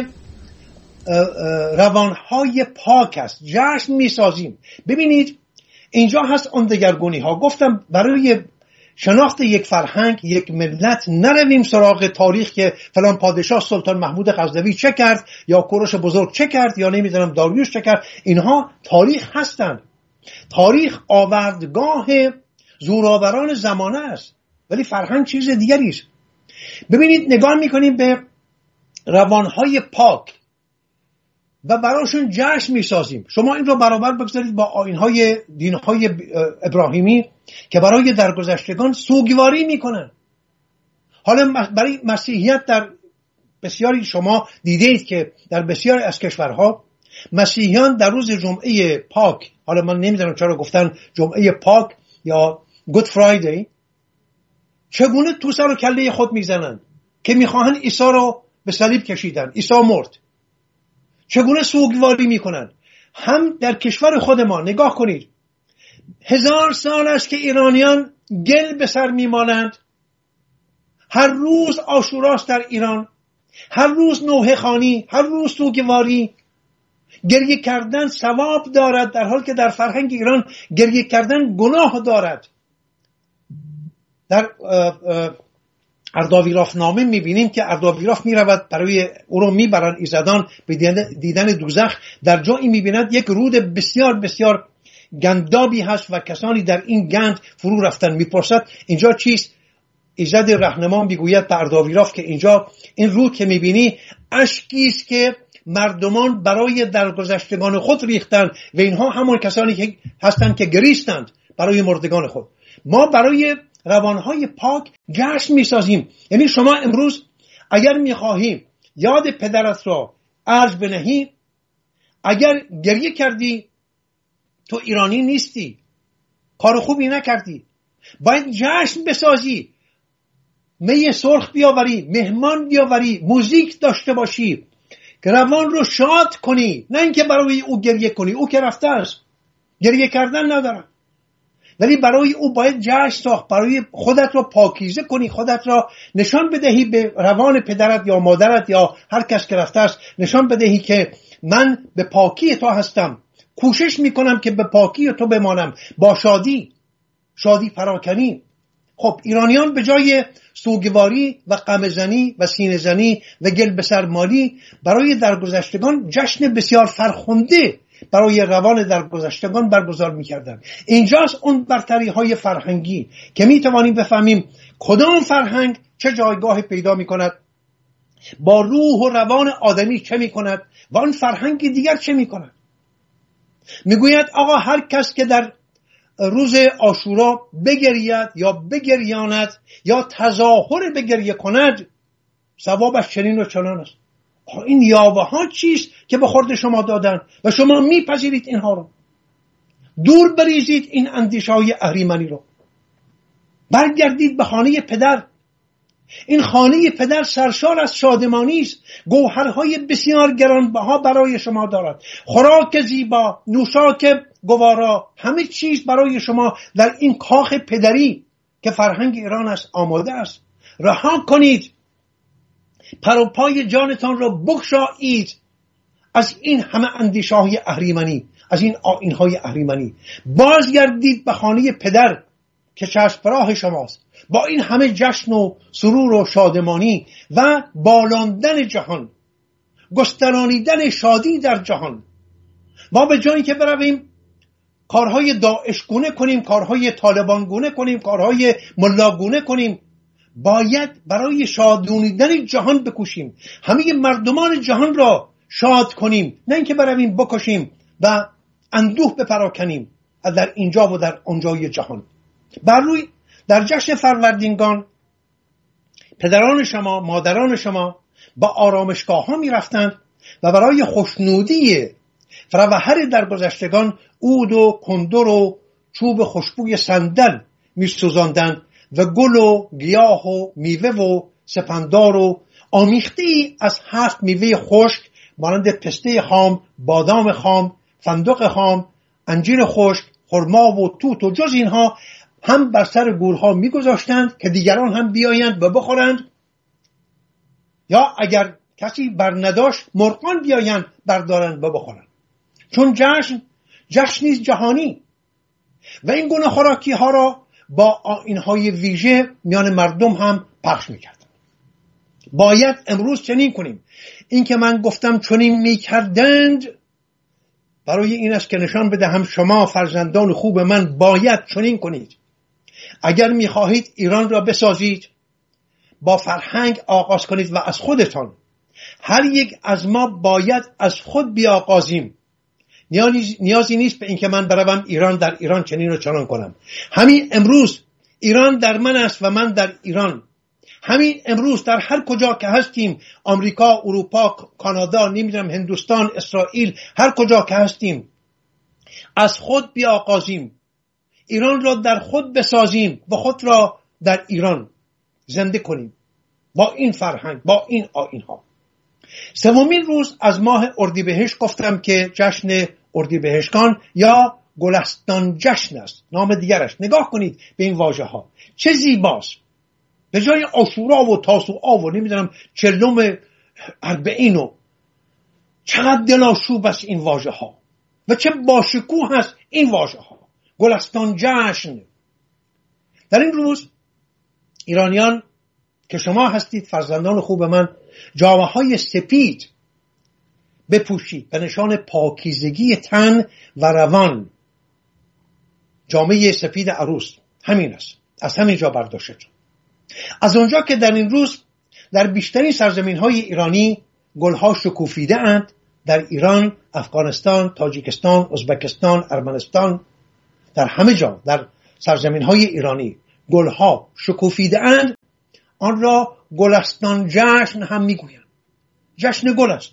روانهای پاک است. جشن میسازیم. ببینید اینجا هست اون دگرگونی ها. گفتم برای شناخت یک فرهنگ، یک ملت، نرویم سراغ تاریخ که فلان پادشاه سلطان محمود غزنوی چه کرد یا کوروش بزرگ چه کرد یا نمیدونم داریوش چه کرد. اینها تاریخ هستند. تاریخ آوردگاه زورآوران زمانه است، ولی فرهنگ چیز دیگری است. ببینید نگاه میکنیم به روانهای پاک و براشون جشن میسازیم. شما این رو برابر بگذارید با آیین‌های دین‌های ابراهیمی که برای درگذشتگان سوگواری میکنن. حالا برای مسیحیت در بسیاری شما دیدید که در بسیاری از کشورها مسیحیان در روز جمعه پاک، حالا من نمیدونم چرا گفتن جمعه پاک یا گود فرایدی، چگونه تو سر و کله خود میزنن که میخواهن عیسی رو به صلیب کشیدن، عیسی مرد. چگونه سوگواری میکنن. هم در کشور خود ما نگاه کنید، هزار سال است که ایرانیان گل به سر میمانند. هر روز عاشوراست در ایران، هر روز نوحه خوانی، هر روز سوگواری. گریه کردن ثواب دارد، در حالی که در فرهنگ ایران گریه کردن گناه دارد. در ارداویراف نامه میبینیم که ارداویراف میرود برای او رو میبرن ایزدان به دیدن دوزخ. در جایی میبیند یک رود بسیار بسیار گندابی هست و کسانی در این گند فرو رفتن. میپرسد اینجا چیست؟ ایزد رهنما میگوید به ارداویراف که اینجا این رود که میبینی اشکی است که مردمان برای درگذشتگان خود ریختند و اینها همون کسانی که هستند که گریستند برای مردگان خود. ما برای روانهای پاک جشن میسازیم. یعنی شما امروز اگر میخواهی یاد پدرت را ارج بنهی، اگر گریه کردی تو ایرانی نیستی، کار خوبی نکردی، باید جشن بسازی، می سرخ بیاوری، مهمان بیاوری، موزیک داشته باشی که روان رو شاد کنی، نه اینکه برای او گریه کنی. او که رفته است، گریه کردن نداره، ولی برای او باید جشن ساخت، برای خودت رو پاکیزه کنی، خودت را نشان بدهی به روان پدرت یا مادرت یا هر کس که رفته است، نشان بدهی که من به پاکی تو هستم، کوشش میکنم که به پاکی تو بمانم، با شادی شادی پراکنی. خب ایرانیان به جای سوگواری و غمزنی و سینه زنی و گل به سر مالی برای درگذشتگان جشن بسیار فرخنده برای روان درگذشتگان برگزار می‌کردند. اینجاست اون برتری های فرهنگی که می‌توانیم بفهمیم کدام فرهنگ چه جایگاه پیدا می‌کند، با روح و روان آدمی چه می‌کند و آن فرهنگ دیگر چه می‌کند. میگوید آقا هر کس که در روز عاشورا بگرید یا بگریاند یا تظاهر بگریه کند، ثوابش چنین و چنان است. این یاوه ها چیست که به خورد شما دادن و شما میپذیرید اینها رو؟ دور بریزید این اندیشه های اهریمنی رو، برگردید به خانه پدر. این خانه پدر سرشار از شادمانی است، گوهرهای بسیار گرانبها برای شما دارد، خوراک زیبا، نوشاک گوارا، همه چیز برای شما در این کاخ پدری که فرهنگ ایران است آماده است. رها کنید، پر و پای جانتان را بگشایید از این همه اندیشه های اهریمنی، از این آیین های اهریمنی. بازگردید به خانه پدر که چشمراه شماست، با این همه جشن و سرور و شادمانی و بالاندن جهان، گسترانیدن شادی در جهان. ما به جایی که برویم کارهای داعش گونه کنیم، کارهای طالبان گونه کنیم، کارهای ملا گونه کنیم، باید برای شادونیدن جهان بکوشیم، همه مردمان جهان را شاد کنیم، نه اینکه برویم بکشیم و اندوه بپراکنیم در اینجا و در اونجای جهان. بر روی در جشن فروردینگان پدران شما، مادران شما با آرامشگاه ها می رفتند و برای خوشنودی فروهر درگذشتگان عود و کندر و چوب خوشبوی صندل می سوزاندند و گل و گیاه و میوه و سپندار و آمیخته از هفت میوه خشک مانند پسته خام، بادام خام، فندق خام، انجیر خشک، خرما و توت و جز اینها هم بر سر گورها میگذاشتند که دیگران هم بیایند و بخورند، یا اگر کسی بر نداشت مرغان بیایند بردارند و بخورند. چون جشن جشنی جهانی و این گونه خوراکی ها را با آیین‌های ویژه میان مردم هم پخش میکرد. باید امروز چنین کنیم. این که من گفتم چنین میکردند برای این است که نشان بدهم شما فرزندان خوب من باید چنین کنید. اگر میخواهید ایران را بسازید، با فرهنگ آغاز کنید و از خودتان. هر یک از ما باید از خود بیاغازیم. نیازی نیست به این که من بروم ایران در ایران چنین و چنان کنم. همین امروز ایران در من است و من در ایران. همین امروز در هر کجا که هستیم، آمریکا، اروپا، کانادا، نمیدونم هندوستان، اسرائیل، هر کجا که هستیم، از خود بیاغازیم، ایران را در خود بسازیم و خود را در ایران زنده کنیم با این فرهنگ، با این آیین‌ها. سومین روز از ماه اردیبهشت گفتم که جشن اردیبهشتان یا گلستان جشن است، نام دیگرش. نگاه کنید به این واژه ها، چه زیباست. به جای عاشورا و تاسوعا و نمیدونم چلم اربعین و چقدر دلاشوب است این واژه ها و چه باشکوه هست این واژه ها. گلستان جشن. در این روز ایرانیان که شما هستید فرزندان خوب من، جامه های سپید بپوشید به نشان پاکیزگی تن و روان. جامه سپید عروس همین است، از همین جا برداشته شد. از اونجا که در این روز در بیشترین سرزمین های ایرانی گلها شکوفیده اند، در ایران، افغانستان، تاجیکستان، ازبکستان، ارمنستان، در همه جا در سرزمین های ایرانی گلها شکوفیده اند، آن را گلستان جشن هم میگویند. جشن گل است.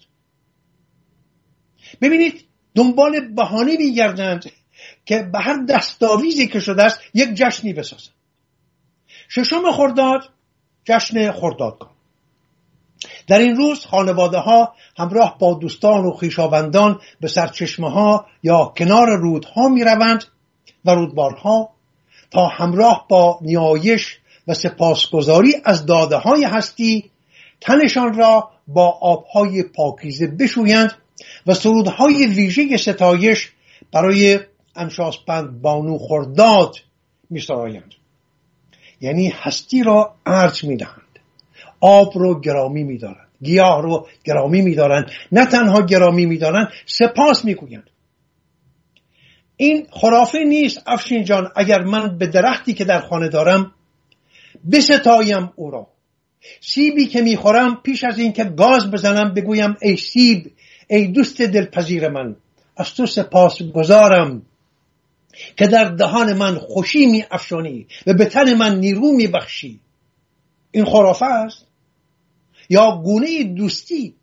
ببینید دنبال بهانه میگردند که به هر دستاویزی که شده است یک جشنی بسازند. ششم خرداد جشن خردادگان. در این روز خانواده ها همراه با دوستان و خویشاوندان به سرچشمه ها یا کنار رودها می روند و رودبارها تا همراه با نیایش و سپاسگزاری از داده های هستی تنشان را با آبهای پاکیزه بشویند و سرودهای ویژه ستایش برای انشاسپند بانو خرداد می سرایند. یعنی هستی را ارج می دهند، آب رو گرامی می دارند، گیاه رو گرامی می دارند، نه تنها گرامی می دارند، سپاس می گویند. این خرافه نیست افشین جان اگر من به درختی که در خانه دارم بستایم او را. سیبی که می خورم پیش از این که گاز بزنم بگویم ای سیب، ای دوست دلپذیر من، از تو سپاس گزارم که در دهان من خوشی می افشانی و به تن من نیرو می بخشی. این خرافه است یا گونه دوستی،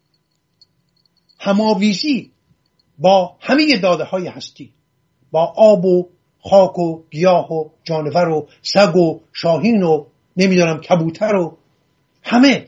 هماویزی با همه داده های هستی، با آب و خاک و گیاه و جانور و سگ و شاهین و نمیدونم کبوتر و همه.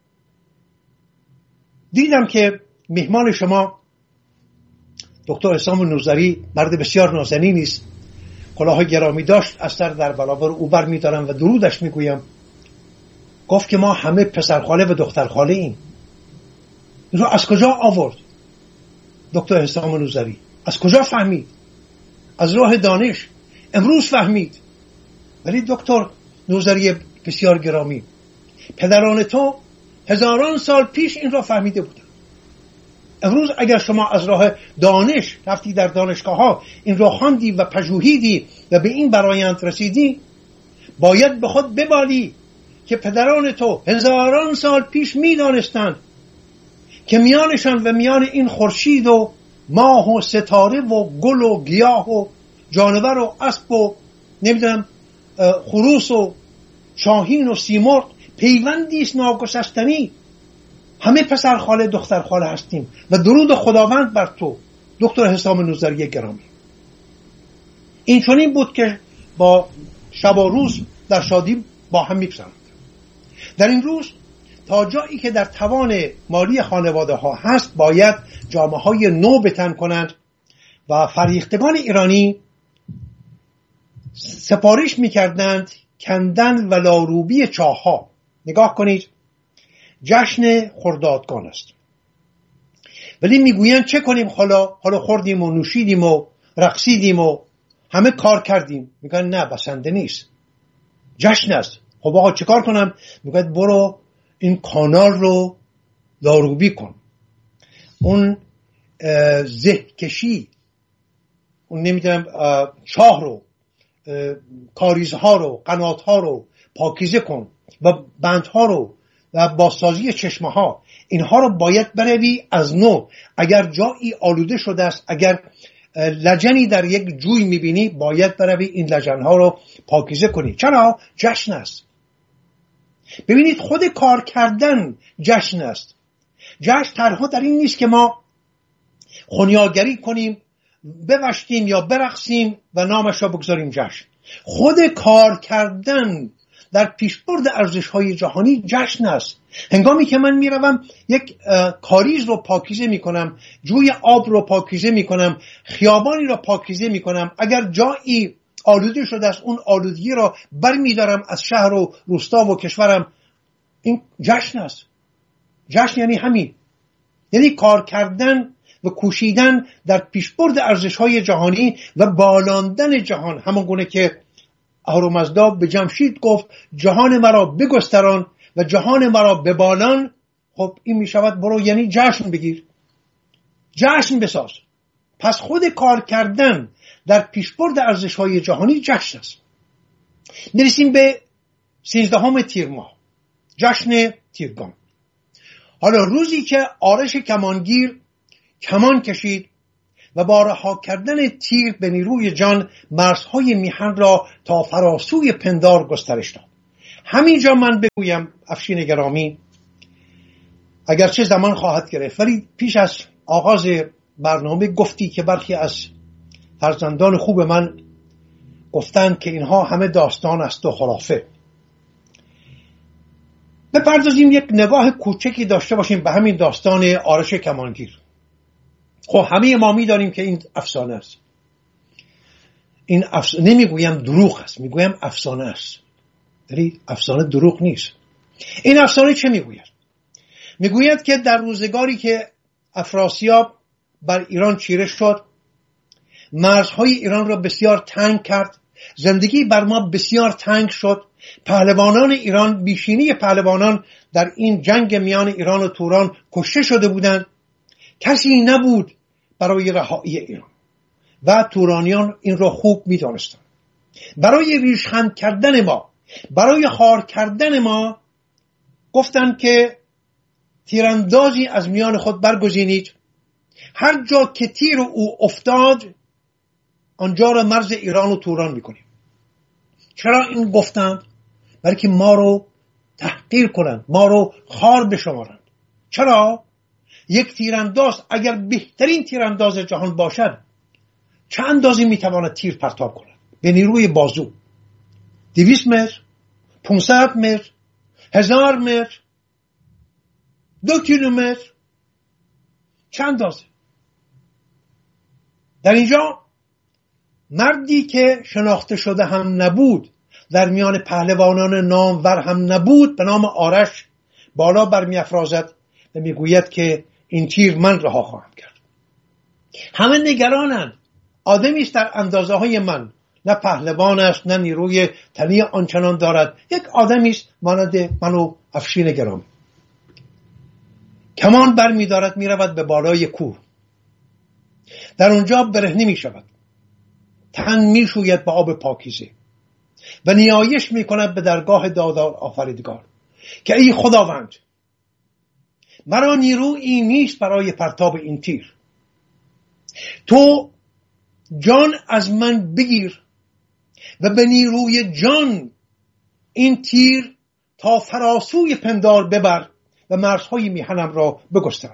دیدم که مهمان شما دکتر حسام نوذری مرد بسیار نازنینی است، کلاه گرامی داشت، از سر در برابر او بر می‌دارم و درودش میگویم. گفت که ما همه پسرخاله و دخترخاله ایم. این رو از کجا آورد دکتر حسام نوذری؟ از کجا فهمید؟ از راه دانش امروز فهمید. ولی دکتر نوذری بسیار گرامی، پدران تو هزاران سال پیش این را فهمیده بودند. امروز اگر شما از راه دانش رفتی در دانشگاه ها این را خواندی و پژوهیدی و به این برآیند رسیدی، باید به خود ببالی که پدران تو هزاران سال پیش می دانستند که میانشان و میان این خورشید و ماه و ستاره و گل و گیاه و جانور و اسب و نمیدونم خروس و شاهین و سیمرغ پیوندی است ناگسستنی. همه پسر خاله دختر خاله هستیم و درود خداوند بر تو دکتر حسام نوذری گرامی. این چنین بود که با شب و روز در شادی با هم می‌گذراند. در این روز تا جایی که در توان مالی خانواده ها هست باید جامه های نو به تن کنند و فریختگان ایرانی سفارش می‌کردند کندن و لاروبی چاه ها. نگاه کنید، جشن خردادگان است، ولی میگویند چه کنیم، حالا حالا خوردیم و نوشیدیم و رقصیدیم و همه کار کردیم. میگن نه، بسنده نیست، جشن است. خب آقا چه کار کنم؟ میگن برو این کانال رو لاروبی کن، اون زهکشی، اون نمیدونم چاه رو، کاریزها رو، قناتها رو پاکیزه کن و بندها رو و بازسازی چشمه ها، اینها رو باید بروی از نو. اگر جایی آلوده شده است، اگر لجنی در یک جوی میبینی، باید بروی این لجنها رو پاکیزه کنی. چرا؟ جشن است. ببینید خود کار کردن جشن است. جشن تنها در این نیست که ما خونیاگری کنیم، بوشتیم یا برقصیم و نامش را بگذاریم جشن. خود کار کردن در پیشبرد ارزش‌های جهانی جشن است. هنگامی که من میروم یک کاریز رو پاکیزه میکنم، جوی آب رو پاکیزه میکنم، خیابانی رو پاکیزه میکنم، اگر جایی آلوده شده است اون آلودگی رو برمیدارم از شهر و روستا و کشورم، این جشن است. جشن یعنی همین، یعنی کار کردن و کوشیدن در پیشبرد ارزش‌های جهانی و بالاندن جهان. همون گونه که اهورامزدا به جمشید گفت جهان مرا بگستران و جهان مرا ببالان. خب این می شود برو یعنی جشن بگیر، جشن بساز. پس خود کار کردن در پیشبرد ارزش‌های جهانی جشن است. نرسیم به سیزدهم تیر ماه، جشن تیرگان. حالا روزی که آرش کمانگیر کمان کشید و با رها کردن تیر به نیروی جان مرزهای میهن را تا فراسوی پندار گسترش داد. همینجا من بگویم افشین گرامی، اگرچه زمان خواهد گرفت، ولی پیش از آغاز برنامه گفتی که برخی از فرزندان خوب من گفتند که اینها همه داستان است و خرافه. بپردازیم یک نگاه کوچکی داشته باشیم به همین داستان آرش کمانگیر. خب همه ما می‌دانیم که این افسانه است. این افسانه نمیگویم دروغ است، میگویم افسانه است. ولی افسانه دروغ نیست. این افسانه چه میگوید؟ میگوید که در روزگاری که افراسیاب بر ایران چیره شد، مرزهای ایران را بسیار تنگ کرد، زندگی بر ما بسیار تنگ شد، پهلوانان ایران، بیشینی پهلوانان در این جنگ میان ایران و توران کشته شده بودند. کسی نبود برای رهایی ایران و تورانیان این را خوب می‌دانستند. برای ریشخند کردن ما، برای خار کردن ما گفتند که تیراندازی از میان خود برگزینید، هر جا که تیر او افتاد آنجا را مرز ایران و توران میکنیم. چرا این گفتند؟ برای که ما رو تحقیر کنند، ما رو خار بشمارند. چرا؟ یک تیرانداز اگر بهترین تیرانداز جهان باشد چه اندازی میتواند تیر پرتاب کند؟ به نیروی بازو دویست متر، پانصد متر، هزار متر، دو کیلومتر، چه اندازه؟ در اینجا مردی که شناخته شده هم نبود، در میان پهلوانان نامور هم نبود، به نام آرش بالا برمی افرازد و میگوید که این تیر من رها خواهم کرد. همه نگرانند. آدمی است در اندازه های من، نه پهلوان است، نه نیروی تنی آنچنان دارد، یک آدمی است مانند من و افشین گرامی. کمان بر می دارد، می رود به بالای کوه، در اونجا برهنه می شود، تن می شوید به آب پاکیزه و نیایش می کند به درگاه دادار آفریدگار که ای خداوند، مرا نیرویی نیست برای پرتاب این تیر، تو جان از من بگیر و به نیروی جان این تیر تا فراسوی پندار ببر و مرزهای میهنم را بگستران.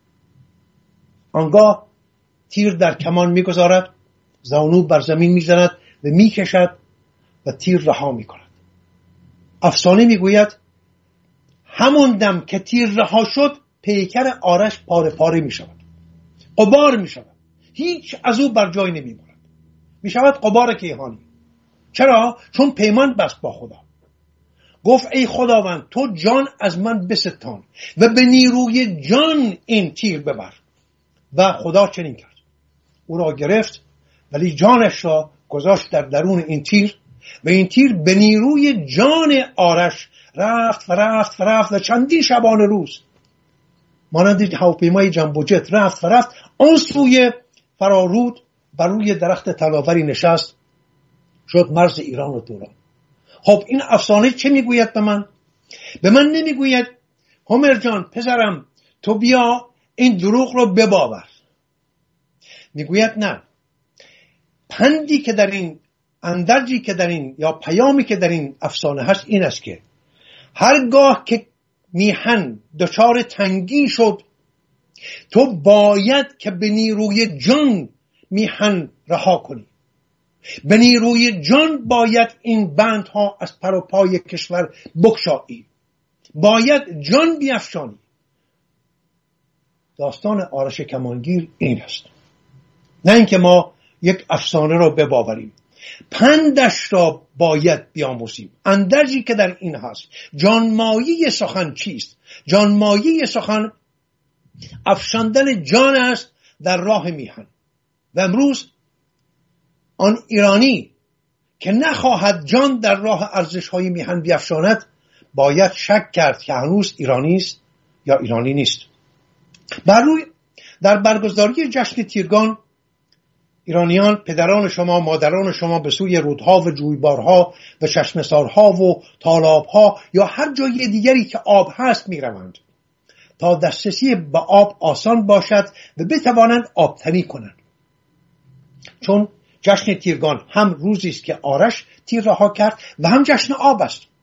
آنگاه تیر در کمان میگذارد، زانو بر زمین میزند و میکشد و تیر رها میکند. افسانه میگوید همون دم که تیر رها شد پیکر آرش پاره پاره میشود، غبار میشود، هیچ از او بر جای نمیماند، میشود غبار کیهانی. چرا؟ چون پیمان بست با خدا، گفت ای خداوند تو جان از من بستان و به نیروی جان این تیر ببر. و خدا چنین کرد، او را گرفت ولی جانش را گذاشت در درون این تیر و این تیر به نیروی جان آرش رفت و رفت و رفت و چندین شبانه روز مانند هواپیمای جنبو جت رفت و رفت. آن سوی فرارود بر روی درخت تناوری نشست، شد مرز ایران و توران. خب این افسانه چه میگوید به من؟ به من نمیگوید هومر جان پسرم تو بیا این دروغ رو بباور. میگوید نه، پندی که در این، اندرجی که در این، یا پیامی که در این افسانه هست این است که هرگاه که میهن دچار تنگی شد تو باید که به نیروی جان میهن رها کنی، به نیروی جان باید این بندها از پر و پای کشور بگشایی، باید جان بیفشانی. داستان آرش کمانگیر این است، نه اینکه ما یک افسانه را بباوریم، پندش را باید بیاموزیم. اندرزی که در این هست، جانمایی سخن چیست؟ جانمایی سخن افشاندن جان است در راه میهن. و امروز آن ایرانی که نخواهد جان در راه ارزش‌های میهن بیفشاند باید شک کرد که هنوز ایرانی است یا ایرانی نیست. بر روی در برگزاری جشن تیرگان ایرانیان، پدران شما، مادران شما به سوی رودها و جویبارها و چشمسارها و تالابها یا هر جای دیگری که آب هست میروند تا دسترسی به آب آسان باشد و بتوانند آبتنی کنند. چون جشن تیرگان هم روزی است که آرش تیر رها کرد و هم جشن آب است.